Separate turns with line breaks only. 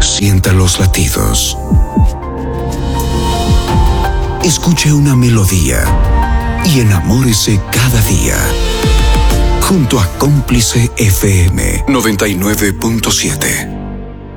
Sienta los latidos. Escuche una melodía y enamórese cada día. Junto a Cómplice FM 99.7.